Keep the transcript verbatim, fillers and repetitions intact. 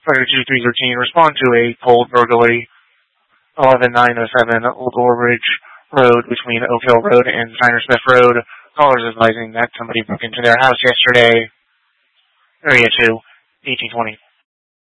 Fire two three thirteen, respond to a cold burglary. eleven nine oh seven Old Orbridge Road between Oak Hill Road and Steiner Smith Road. Callers advising that somebody broke into their house yesterday. Area two, eighteen twenty.